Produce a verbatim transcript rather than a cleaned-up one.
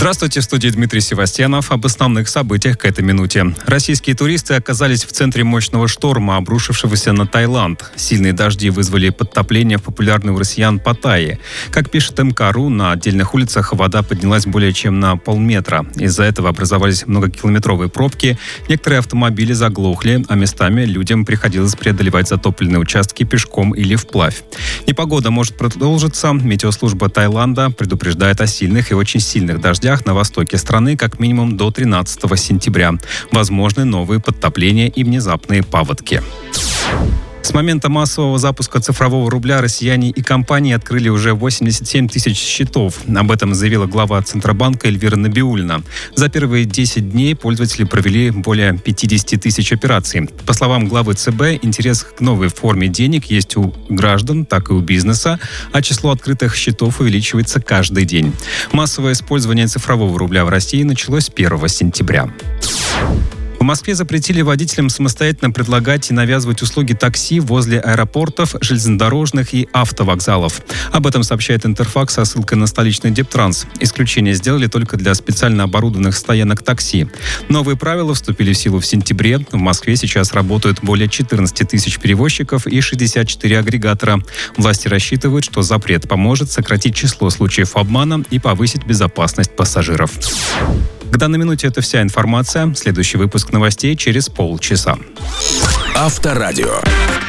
Здравствуйте, в студии Дмитрий Севастьянов. Об основных событиях к этой минуте. Российские туристы оказались в центре мощного шторма, обрушившегося на Таиланд. Сильные дожди вызвали подтопление в популярной у россиян Паттайи. Как пишет эм ка точка ру, на отдельных улицах вода поднялась более чем на полметра. Из-за этого образовались многокилометровые пробки. Некоторые автомобили заглохли, а местами людям приходилось преодолевать затопленные участки пешком или вплавь. Непогода может продолжиться. Метеослужба Таиланда предупреждает о сильных и очень сильных дождях на востоке страны как минимум до тринадцатого сентября. Возможны новые подтопления и внезапные паводки. С момента массового запуска цифрового рубля россияне и компании открыли уже восемьдесят семь тысяч счетов. Об этом заявила глава Центробанка Эльвира Набиуллина. За первые десять дней пользователи провели более пятьдесят тысяч операций. По словам главы ЦБ, интерес к новой форме денег есть у граждан, так и у бизнеса, а число открытых счетов увеличивается каждый день. Массовое использование цифрового рубля в России началось первого сентября. В Москве запретили водителям самостоятельно предлагать и навязывать услуги такси возле аэропортов, железнодорожных и автовокзалов. Об этом сообщает Интерфакс со ссылкой на столичный Дептранс. Исключение сделали только для специально оборудованных стоянок такси. Новые правила вступили в силу в сентябре. В Москве сейчас работают более четырнадцать тысяч перевозчиков и шестьдесят четыре агрегатора. Власти рассчитывают, что запрет поможет сократить число случаев обмана и повысить безопасность пассажиров. К данной минуте это вся информация. Следующий выпуск новостей через полчаса. Авторадио.